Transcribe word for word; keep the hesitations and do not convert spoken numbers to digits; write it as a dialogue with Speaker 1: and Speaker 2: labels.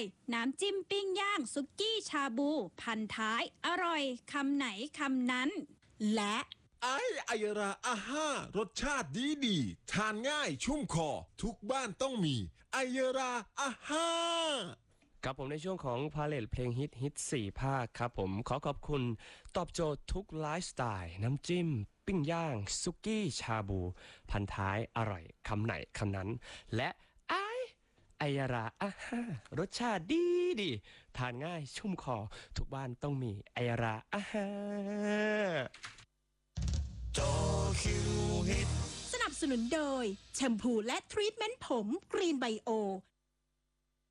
Speaker 1: น้ำจิ้มปิ้งย่างซุกี้ชาบูพันท้ายอร่อยคำไหนคำนั้นและ
Speaker 2: ไอไอยราอาห้ารสชาติดีดีทานง่ายชุ่มคอทุกบ้านต้องมีไอยราอาห้า
Speaker 3: ครับผมในช่วงของพาเลทเพลงฮิตฮิตสี่ภาคครับผมขอขอบคุณตอบโจทย์ทุกไลฟ์สไตล์น้ำจิ้มปิ้งย่างซุกี้ชาบูพันท้ายอร่อยคำไหนคำนั้นและไอไอยราอาห้ารสชาติดีดีทานง่ายชุ่มคอทุกบ้านต้องมีไอยราอาห้า
Speaker 2: จอคิวฮิต
Speaker 1: สนับสนุนโดยแชมพูและทรีทเมนต์ผมกรีนไบโอ